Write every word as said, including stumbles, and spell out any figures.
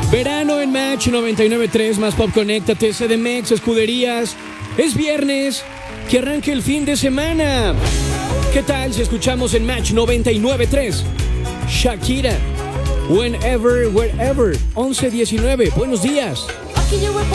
Verano en Match noventa y nueve punto tres, más Pop, conéctate, C D M X, escuderías. Es viernes, que arranque el fin de semana. ¿Qué tal si escuchamos en Match noventa y nueve punto tres? Shakira, Whenever, Wherever, once diecinueve. Buenos días. Aquí yo voy por